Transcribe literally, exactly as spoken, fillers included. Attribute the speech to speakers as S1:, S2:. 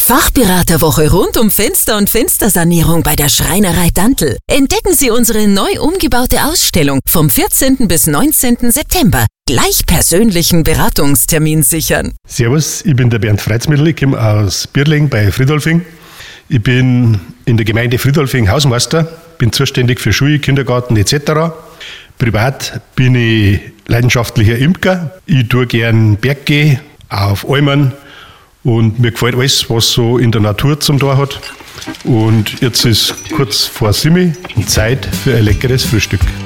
S1: Fachberaterwoche rund um Fenster und Fenstersanierung bei der Schreinerei Dantl. Entdecken Sie unsere neu umgebaute Ausstellung vom vierzehnten bis neunzehnten September. Gleich persönlichen Beratungstermin sichern.
S2: Servus, ich bin der Bernd Freizmittel, ich komme aus Birling bei Friedolfing. Ich bin in der Gemeinde Friedolfing Hausmeister, bin zuständig für Schule, Kindergarten et cetera. Privat bin ich leidenschaftlicher Imker. Ich tue gern Berggehen auf Almen und mir gefällt alles, was so in der Natur zum Tor hat. Und jetzt ist kurz vor Simi Zeit für ein leckeres Frühstück.